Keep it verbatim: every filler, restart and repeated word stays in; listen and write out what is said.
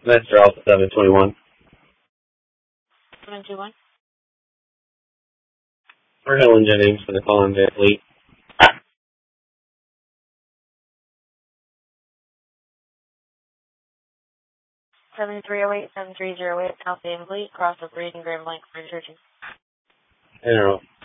Master Alpha seven twenty-one. seven two one. For Helen Jennings for the Colin Van Fleet. seven three zero eight, seven three zero eight, Alpha Van Fleet, cross of Reading Grand Blanc, French Churches. General.